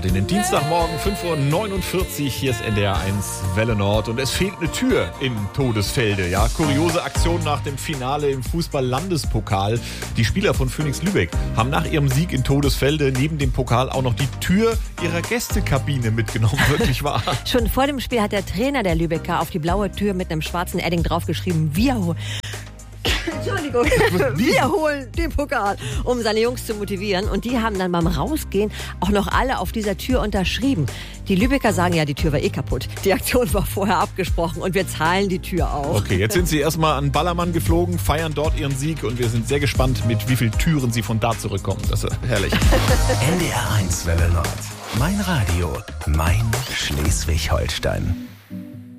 In den Dienstagmorgen 5:49 Uhr, hier ist NDR 1 Welle Nord und es fehlt eine Tür in Todesfelde. Ja, kuriose Aktion nach dem Finale im Fußball-Landespokal. Die Spieler von Phönix Lübeck haben nach ihrem Sieg in Todesfelde neben dem Pokal auch noch die Tür ihrer Gästekabine mitgenommen. Wirklich wahr. Schon vor dem Spiel hat der Trainer der Lübecker auf die blaue Tür mit einem schwarzen Edding draufgeschrieben, wir holen den Pokal, um seine Jungs zu motivieren. Und die haben dann beim Rausgehen auch noch alle auf dieser Tür unterschrieben. Die Lübecker sagen ja, die Tür war eh kaputt. Die Aktion war vorher abgesprochen und wir zahlen die Tür auch. Okay, jetzt sind sie erstmal an Ballermann geflogen, feiern dort ihren Sieg und wir sind sehr gespannt, mit wie vielen Türen sie von da zurückkommen. Das ist herrlich. NDR 1 Welle Nord. Mein Radio, mein Schleswig-Holstein.